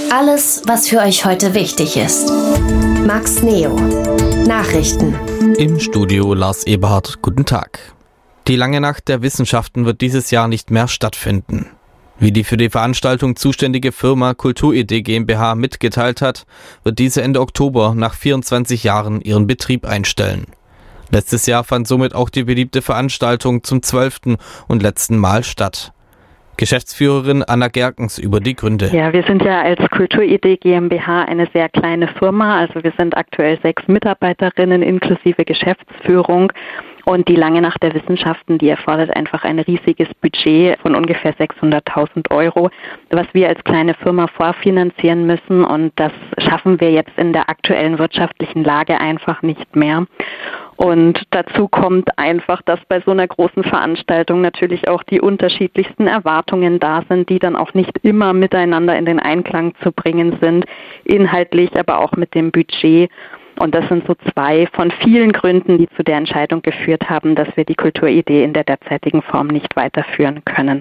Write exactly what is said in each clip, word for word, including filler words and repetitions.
Alles, was für euch heute wichtig ist. Max Neo. Nachrichten. Im Studio Lars Eberhardt. Guten Tag. Die lange Nacht der Wissenschaften wird dieses Jahr nicht mehr stattfinden. Wie die für die Veranstaltung zuständige Firma Kulturidee GmbH mitgeteilt hat, wird diese Ende Oktober nach vierundzwanzig Jahren ihren Betrieb einstellen. Letztes Jahr fand somit auch die beliebte Veranstaltung zum zwölften und letzten Mal statt. Geschäftsführerin Anna Gerkens über die Gründe. Ja, wir sind ja als Kulturidee GmbH eine sehr kleine Firma. Also wir sind aktuell sechs Mitarbeiterinnen inklusive Geschäftsführung. Und die lange Nacht der Wissenschaften, die erfordert einfach ein riesiges Budget von ungefähr sechshunderttausend Euro, was wir als kleine Firma vorfinanzieren müssen. Und das schaffen wir jetzt in der aktuellen wirtschaftlichen Lage einfach nicht mehr. Und dazu kommt einfach, dass bei so einer großen Veranstaltung natürlich auch die unterschiedlichsten Erwartungen da sind, die dann auch nicht immer miteinander in den Einklang zu bringen sind, inhaltlich, aber auch mit dem Budget. Und das sind so zwei von vielen Gründen, die zu der Entscheidung geführt haben, dass wir die Kulturidee in der derzeitigen Form nicht weiterführen können.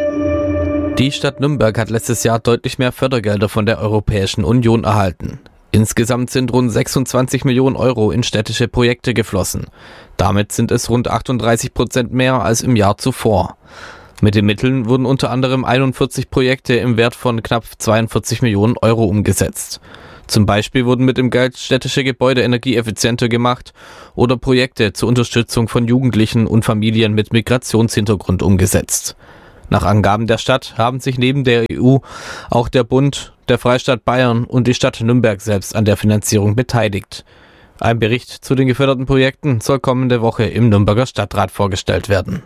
Die Stadt Nürnberg hat letztes Jahr deutlich mehr Fördergelder von der Europäischen Union erhalten. Insgesamt sind rund sechsundzwanzig Millionen Euro in städtische Projekte geflossen. Damit sind es rund achtunddreißig Prozent mehr als im Jahr zuvor. Mit den Mitteln wurden unter anderem einundvierzig Projekte im Wert von knapp zweiundvierzig Millionen Euro umgesetzt. Zum Beispiel wurden mit dem Geld städtische Gebäude energieeffizienter gemacht oder Projekte zur Unterstützung von Jugendlichen und Familien mit Migrationshintergrund umgesetzt. Nach Angaben der Stadt haben sich neben der E U auch der Bund, der Freistaat Bayern und die Stadt Nürnberg selbst an der Finanzierung beteiligt. Ein Bericht zu den geförderten Projekten soll kommende Woche im Nürnberger Stadtrat vorgestellt werden.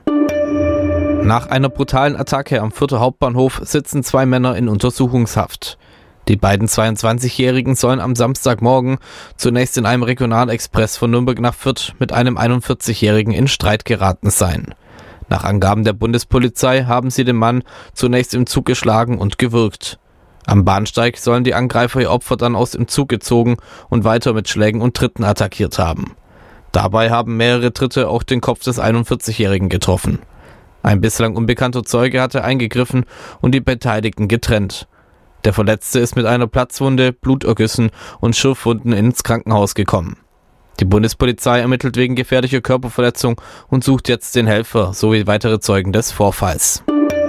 Nach einer brutalen Attacke am Fürther Hauptbahnhof sitzen zwei Männer in Untersuchungshaft. Die beiden zweiundzwanzigjährigen sollen am Samstagmorgen zunächst in einem Regionalexpress von Nürnberg nach Fürth mit einem einundvierzigjährigen in Streit geraten sein. Nach Angaben der Bundespolizei haben sie den Mann zunächst im Zug geschlagen und gewürgt. Am Bahnsteig sollen die Angreifer ihr Opfer dann aus dem Zug gezogen und weiter mit Schlägen und Tritten attackiert haben. Dabei haben mehrere Tritte auch den Kopf des einundvierzigjährigen getroffen. Ein bislang unbekannter Zeuge hatte eingegriffen und die Beteiligten getrennt. Der Verletzte ist mit einer Platzwunde, Blutergüssen und Schürfwunden ins Krankenhaus gekommen. Die Bundespolizei ermittelt wegen gefährlicher Körperverletzung und sucht jetzt den Helfer sowie weitere Zeugen des Vorfalls.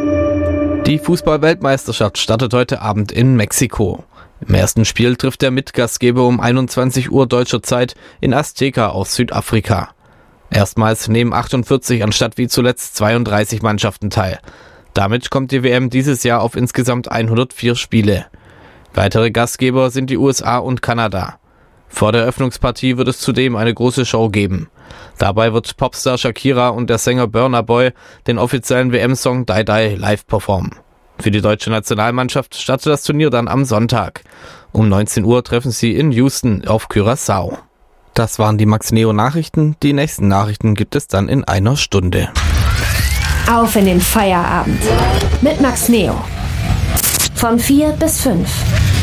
Die Fußball-Weltmeisterschaft startet heute Abend in Mexiko. Im ersten Spiel trifft der Mitgastgeber um einundzwanzig Uhr deutscher Zeit in Azteca aus Südafrika. Erstmals nehmen achtundvierzig anstatt wie zuletzt zweiunddreißig Mannschaften teil. Damit kommt die W M dieses Jahr auf insgesamt hundertvier Spiele. Weitere Gastgeber sind die U S A und Kanada. Vor der Eröffnungspartie wird es zudem eine große Show geben. Dabei wird Popstar Shakira und der Sänger Burna Boy den offiziellen W M-Song Die Die live performen. Für die deutsche Nationalmannschaft startet das Turnier dann am Sonntag. Um neunzehn Uhr treffen sie in Houston auf Curaçao. Das waren die Max Neo Nachrichten. Die nächsten Nachrichten gibt es dann in einer Stunde. Auf in den Feierabend mit Max Neo. Von vier bis fünf.